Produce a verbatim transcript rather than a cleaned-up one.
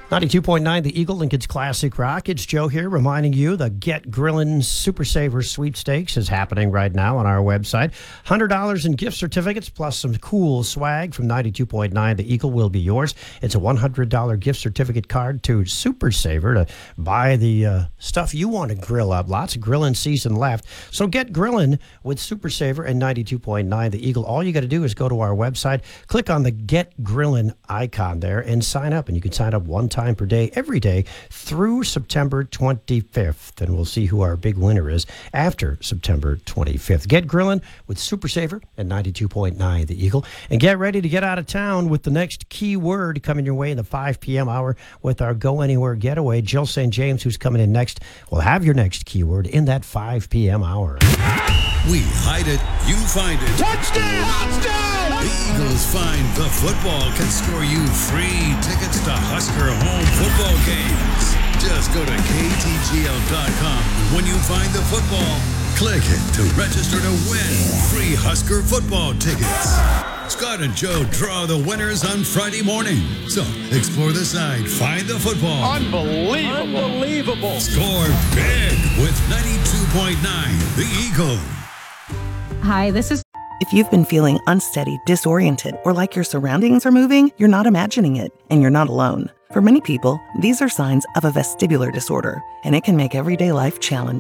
ninety-two point nine The Eagle, Lincoln's Classic Rock. It's Joe here reminding you the Get Grillin' Super Saver Sweepstakes is happening right now on our website. one hundred dollars in gift certificates plus some cool swag from ninety-two point nine The Eagle will be yours. It's a one hundred dollars gift certificate card to Super Saver to buy the uh, stuff you want to grill up. Lots of grilling season left. So get grilling with Super Saver and ninety-two point nine The Eagle. All you got to do is go to our website, click on the Get Grillin' icon there, and sign up. And you can sign up one time per day, every day, through September twenty-fifth. And we'll see who our big winner is after September twenty-fifth. Get grilling with Super Saver and ninety-two point nine The Eagle. And get ready to get out of town with the next keyword coming your way in the five p.m. hour with our Go Anywhere getaway. Jill Saint James, who's coming in next, will have your next keyword in that five p.m. hour. We hide it, you find it. Touchdown! Touchdown! The Eagles find the football can score you free tickets to Husker home football games. Just go to K T G L dot com. When you find the football, click it to register to win free Husker football tickets. Scott and Joe draw the winners on Friday morning. So explore the site, find the football. Unbelievable. Unbelievable. Score big with ninety-two point nine The Eagle. Hi, this is... If you've been feeling unsteady, disoriented, or like your surroundings are moving, you're not imagining it, and you're not alone. For many people, these are signs of a vestibular disorder, and it can make everyday life challenging.